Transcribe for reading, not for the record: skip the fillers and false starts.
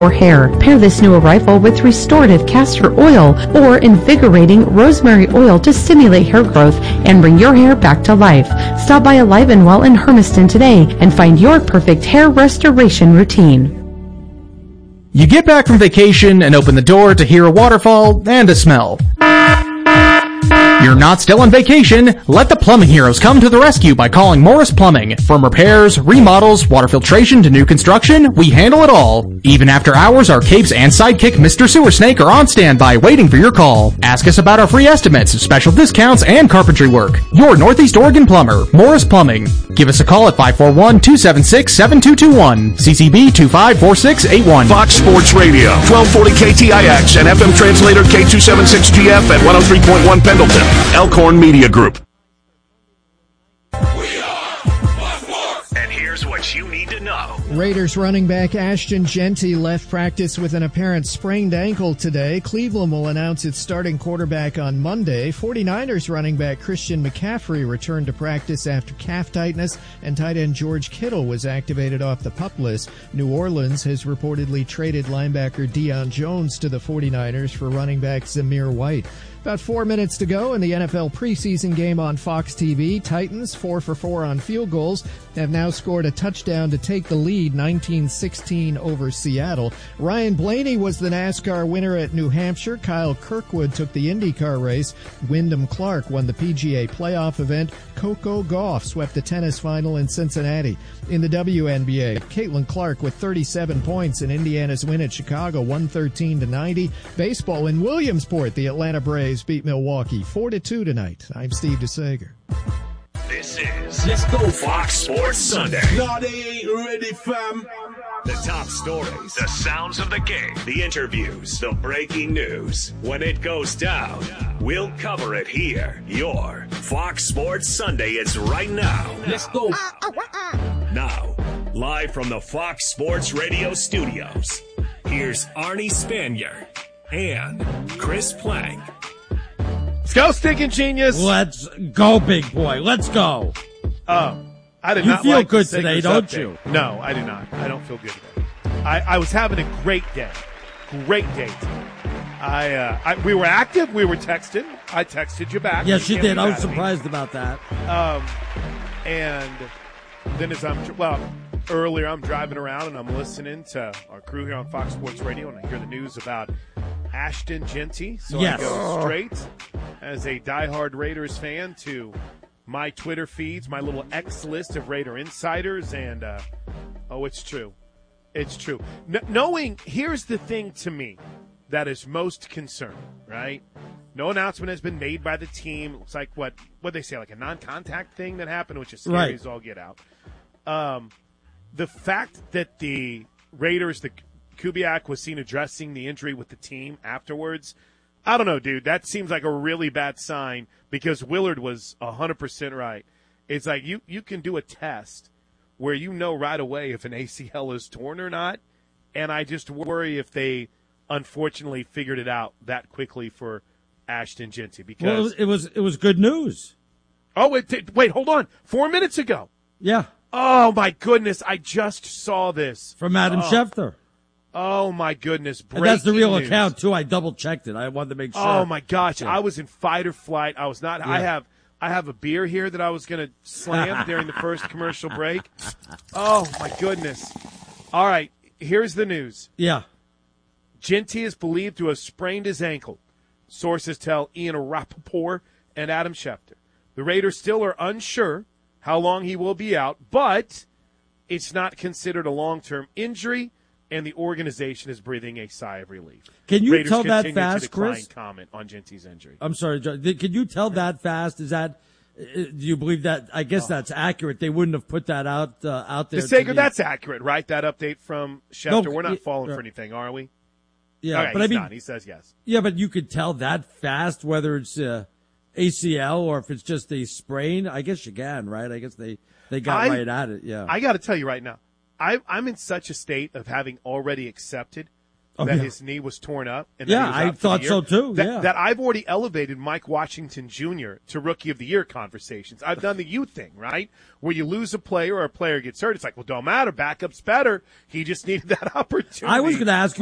or hair. Pair this new arrival with restorative castor oil or invigorating rosemary oil to stimulate hair growth and bring your hair back to life. Stop by Alive and Well in Hermiston today and find your perfect hair restoration routine. You get back from vacation and open the door to hear a waterfall and a smell. You're not still on vacation. Let the plumbing heroes come to the rescue by calling Morris Plumbing. From repairs, remodels, water filtration to new construction, we handle it all. Even after hours, our capes and sidekick Mr. Sewer Snake are on standby waiting for your call. Ask us about our free estimates, special discounts, and carpentry work. Your Northeast Oregon plumber, Morris Plumbing. Give us a call at 541-276-7221. CCB 254681. Fox Sports Radio, 1240 KTIX and FM translator K276GF at 103.1 Pendleton. Elkhorn Media Group. And here's what you need to know. Raiders running back Ashton Jeanty left practice with an apparent sprained ankle today. Cleveland will announce its starting quarterback on Monday. 49ers running back Christian McCaffrey returned to practice after calf tightness, and tight end George Kittle was activated off the PUP list. New Orleans has reportedly traded linebacker Deion Jones to the 49ers for running back Zamir White. About 4 minutes to go in the NFL preseason game on Fox TV. Titans, 4 for 4 on field goals, have now scored a touchdown to take the lead, 19-16 over Seattle. Ryan Blaney was the NASCAR winner at New Hampshire. Kyle Kirkwood took the IndyCar race. Wyndham Clark won the PGA playoff event. Coco Gauff swept the tennis final in Cincinnati. In the WNBA, Caitlin Clark with 37 points in Indiana's win at Chicago, 113-90. Baseball in Williamsport, the Atlanta Braves beat Milwaukee 4-2 tonight. I'm Steve DeSager. This is Let's Go Fox Sports Sunday. No, they ain't ready, fam. The top stories, the sounds of the game, the interviews, the breaking news. When it goes down, we'll cover it here. Your Fox Sports Sunday is right now. Let's go. Now, live from the Fox Sports Radio studios, here's Arnie Spanier and Chris Plank. Let's go, Stinking Genius. Let's go, big boy. Let's go. I did you not feel like good the today, Singers don't update. you? No, I do not. I don't feel good today. I was having a great day. Great day today. We were active. We were texting. I texted you back. Yes, you did. I was mad at me. surprised about that. And then earlier I'm driving around and I'm listening to our crew here on Fox Sports Radio, and I hear the news about Ashton Jeanty. So yes. I go straight as a diehard Raiders fan to my Twitter feeds, my little X list of Raider insiders, and it's true. It's true. Here's the thing to me that is most concerning, right? No announcement has been made by the team. It looks like what they say, like a non-contact thing that happened, which is scary as all get out. The fact that the Raiders, the Kubiak was seen addressing the injury with the team afterwards, I don't know, dude. That seems like a really bad sign because Willard was 100% right. It's like you can do a test where you know right away if an ACL is torn or not, and I just worry if they unfortunately figured it out that quickly for Ashton Jeanty because it was good news. Oh, wait, hold on. 4 minutes ago. Yeah. Oh my goodness! I just saw this from Adam Schefter. Oh my goodness! And that's the real news. account too. I double checked it. I wanted to make sure. Oh my gosh! Yeah. I was in fight or flight. I was not. Yeah. I have a beer here that I was going to slam during the first commercial break. Oh my goodness! All right, here's the news. Yeah. Jeanty is believed to have sprained his ankle. Sources tell Ian Rappaport and Adam Schefter. The Raiders still are unsure how long he will be out, but it's not considered a long-term injury, and the organization is breathing a sigh of relief. Can you Raiders tell that continue fast, to decline Chris? Comment on Jeanty's injury. I'm sorry, John. Can you tell that fast? Do you believe that? I guess that's accurate. They wouldn't have put that out there. That's accurate, right? That update from Schefter. We're not falling for anything, are we? Yeah, okay, but I mean, he says yes. Yeah, but you could tell that fast whether it's ACL or if it's just a sprain. I guess you can, right? I guess they got right at it. Yeah, I got to tell you right now, I'm in such a state of having already accepted that his knee was torn up. And yeah, that he was I thought so too. That I've already elevated Mike Washington Jr. to Rookie of the Year conversations. I've done the you thing, right? Where you lose a player or a player gets hurt. It's like, well, don't matter. Backup's better. He just needed that opportunity. I was going to ask